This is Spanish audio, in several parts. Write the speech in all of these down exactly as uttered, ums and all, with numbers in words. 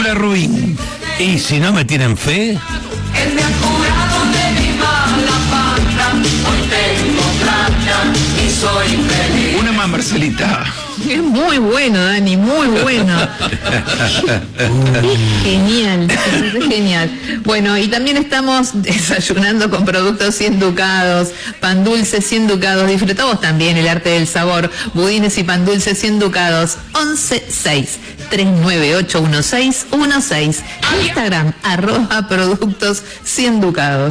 Hola Rubín. ¿Y si no me tienen fe? Él me ha curado de mi mala pata. Hoy tengo plata y soy feliz. Una más, Marcelita. Es muy bueno, Dani, muy bueno. Es genial, es genial. Bueno, y también estamos desayunando con productos cien ducados, pan dulce cien ducados. Disfrutamos también el arte del sabor, budines y pan dulce cien ducados. once seis tres nueve ocho uno seis uno seis. Instagram, arroba productos cien ducados.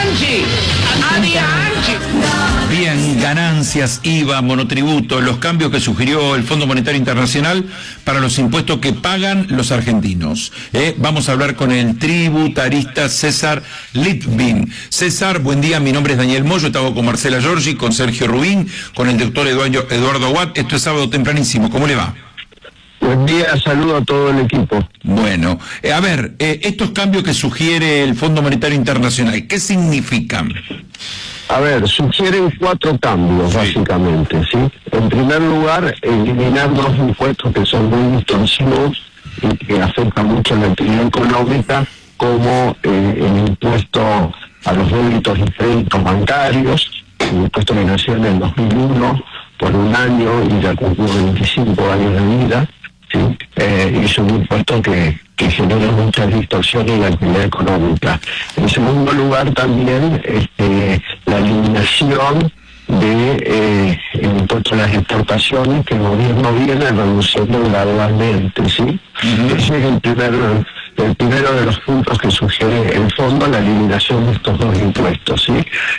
Bien, ganancias, I V A, monotributo, los cambios que sugirió el Fondo Monetario Internacional para los impuestos que pagan los argentinos. Eh, vamos a hablar con el tributarista César Litvin. César, buen día, mi nombre es Daniel Moyo, estaba con Marcela Giorgi, con Sergio Rubín, con el doctor Eduardo, Eduardo Watt. Esto es sábado tempranísimo, ¿cómo le va? Buen día, saludo a todo el equipo. Bueno, eh, a ver, eh, estos cambios que sugiere el Fondo Monetario Internacional, ¿qué significan? A ver, sugieren cuatro cambios, sí, básicamente, ¿sí? En primer lugar, eliminar dos impuestos que son muy distorsivos y que afectan mucho la actividad económica, como eh, el impuesto a los débitos y créditos bancarios, el impuesto que nació en el dos mil uno por un año y ya cumplió veinticinco años de vida, ¿sí? Eh, y es un impuesto que, que genera muchas distorsiones en la actividad económica. En segundo lugar, también este, la eliminación de eh, el impuesto a las exportaciones, que el gobierno viene reduciendo gradualmente, ¿sí? Uh-huh. Ese es el primero, el primero de los puntos que sugiere el fondo, la eliminación de estos dos impuestos, ¿sí?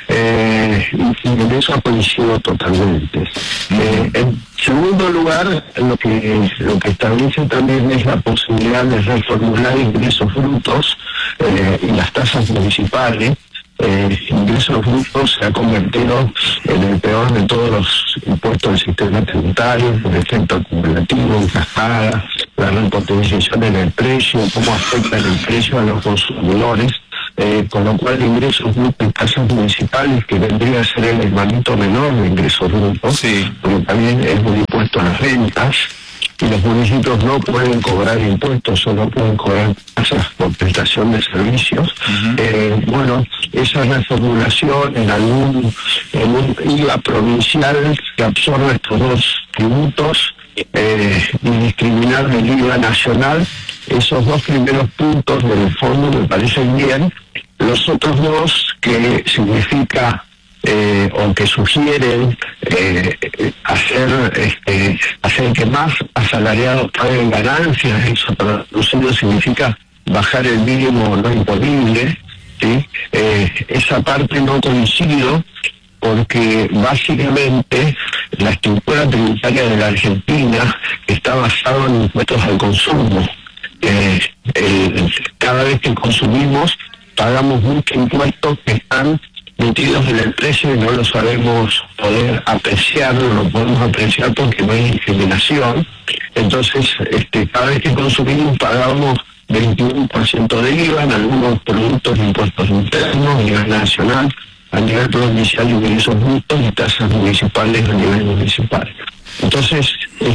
Eh, y, y en eso coincido totalmente. Uh-huh. Eh, en segundo lugar, lo que lo que establece también es la posibilidad de reformular ingresos brutos eh, y las tasas municipales. Eh, ingresos brutos se ha convertido en el peor de todos los impuestos del sistema tributario, por efecto acumulativo, en cascada, la repotenciación en el precio, cómo afecta el precio a los consumidores, eh, con lo cual ingresos brutos y tasas municipales, que vendría a ser el hermanito menor de ingresos brutos, sí, porque también es un impuesto a las rentas, y los municipios no pueden cobrar impuestos, solo pueden cobrar tasas por prestación de servicios. Uh-huh. Eh, bueno, esa reformulación en algún en un I V A provincial que absorbe estos dos tributos eh, y discriminar el I V A nacional, esos dos primeros puntos del fondo me parecen bien. Los otros dos, que significa Eh, o que sugieren eh, hacer este, hacer que más asalariados paguen ganancias, eso traducido significa bajar el mínimo no imponible, ¿sí? Eh, esa parte no coincido, porque básicamente la estructura tributaria de la Argentina está basada en impuestos al consumo. Eh, el, cada vez que consumimos pagamos muchos impuestos que están metidos en el precio y no lo sabemos poder apreciar, no lo podemos apreciar porque no hay discriminación. Entonces, este, cada vez que consumimos pagamos veintiuno por ciento de I V A en algunos productos de impuestos internos a nivel nacional, a nivel provincial ingresos brutos y tasas municipales a nivel municipal. Entonces,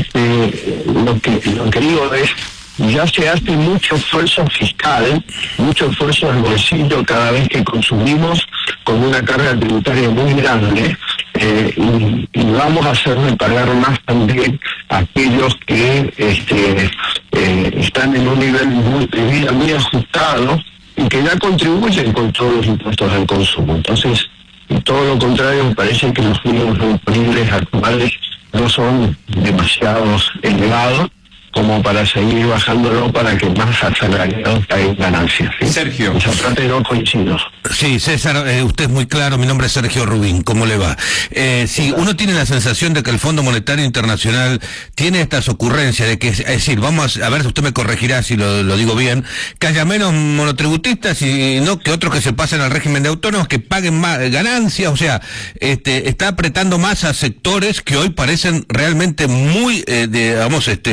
este, lo que lo que digo es, ya se hace mucho esfuerzo fiscal, mucho esfuerzo al bolsillo cada vez que consumimos, con una carga tributaria muy grande, eh, y, y vamos a hacerle pagar más también a aquellos que este, eh, están en un nivel muy, de vida muy ajustado y que ya contribuyen con todos los impuestos al consumo. Entonces, todo lo contrario, me parece que los mínimos imponibles actuales no son demasiados elevados como para seguir bajándolo para que más asalariados caigan ganancias, ¿sí? Sergio. Esa parte no coincido. Sí, César, eh, usted es muy claro, mi nombre es Sergio Rubín, ¿cómo le va? Eh, sí, uno tiene la sensación de que el Fondo Monetario Internacional tiene estas ocurrencias de que, es decir, vamos a, a ver si usted me corregirá si lo, lo digo bien, que haya menos monotributistas y no que otros que se pasen al régimen de autónomos, que paguen más ganancias, o sea, este, está apretando más a sectores que hoy parecen realmente muy, eh, digamos, este,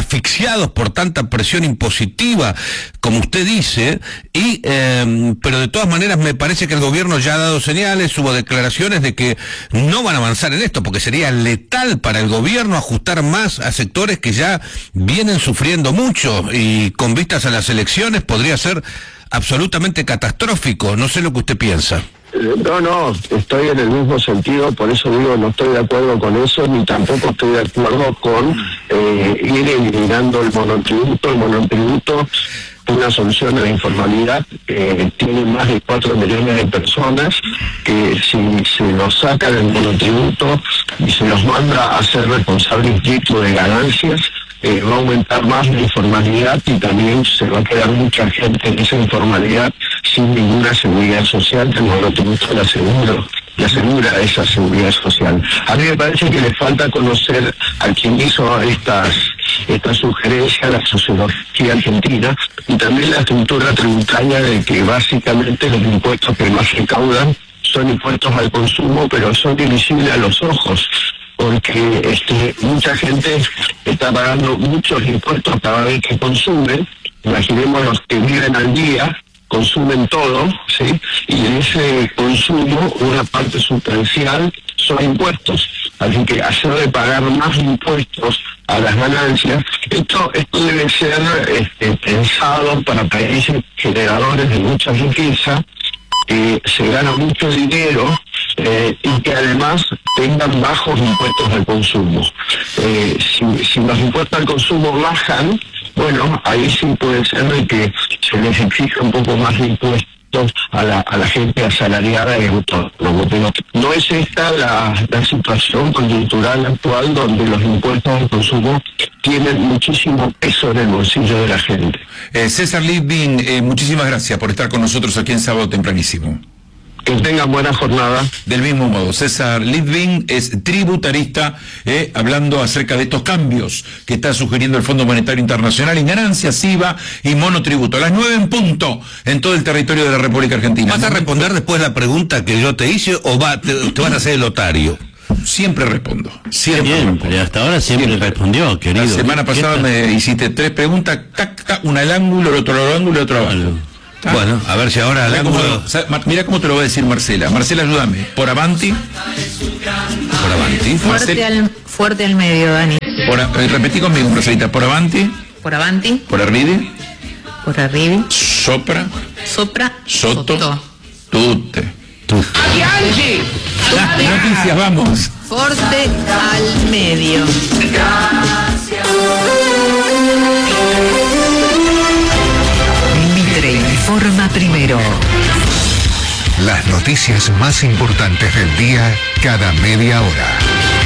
asfixiados por tanta presión impositiva, como usted dice, y eh, pero de todas maneras me parece que el gobierno ya ha dado señales, hubo declaraciones de que no van a avanzar en esto, porque sería letal para el gobierno ajustar más a sectores que ya vienen sufriendo mucho, y con vistas a las elecciones podría ser absolutamente catastrófico. No sé lo que usted piensa. No, no, estoy en el mismo sentido, por eso digo, no estoy de acuerdo con eso, ni tampoco estoy de acuerdo con eh, ir eliminando el monotributo. El monotributo es una solución a la informalidad, eh, tiene más de cuatro millones de personas que si se los saca del monotributo y se los manda a ser responsables directos de ganancias, Eh, va a aumentar más la informalidad y también se va a quedar mucha gente en esa informalidad sin ninguna seguridad social, que el monotributo le asegura, le asegura esa seguridad social. A mí me parece que le falta conocer a quien hizo estas esta sugerencia, la sociología argentina, y también la estructura tributaria de que básicamente los impuestos que más recaudan son impuestos al consumo, pero son invisibles a los ojos, porque este, mucha gente está pagando muchos impuestos cada vez que consume. Imaginemos los que viven al día, consumen todo, ¿sí? Y en ese consumo una parte sustancial son impuestos. Así que hacer de pagar más impuestos a las ganancias, esto, esto debe ser este, pensado para países generadores de mucha riqueza, que se gana mucho dinero eh, y que además tengan bajos impuestos al consumo. Eh, si, si los impuestos al consumo bajan, bueno, ahí sí puede ser de que se les exija un poco más de impuestos a la, a la gente asalariada y autónoma. Pero no es esta la, la situación coyuntural actual donde los impuestos al consumo tienen muchísimo peso en el bolsillo de la gente. Eh, César Litvin, eh, muchísimas gracias por estar con nosotros aquí en Sábado Tempranísimo. Que tengan buena jornada. Del mismo modo, César Litvin es tributarista, eh, hablando acerca de estos cambios que está sugiriendo el Fondo Monetario Internacional en ganancias, I V A y monotributo. A las nueve en punto en todo el territorio de la República Argentina. ¿Vas a responder después la pregunta que yo te hice o va, te, te vas a hacer el otario? Siempre respondo. Siempre, Siempre, respondo. hasta ahora siempre, siempre respondió, querido. La semana pasada me hiciste tres preguntas, tac, tac, una al ángulo, el otro al ángulo y otro abajo. Ah. Bueno, a ver si ahora al ángulo... Mira cómo te lo va a decir Marcela. Marcela, ayúdame. Por avanti. Por avanti. Fuerte, al, fuerte al medio, Dani. Por, eh, repetí conmigo, Marcelita. Por avanti. Por avanti. Por arribi. Por arribi. Sopra. Sopra. Sotto. Sotto. Tutte. Tutte. Noticias, vamos. Fuerte al medio. Mitre informa primero. Las noticias más importantes del día cada media hora.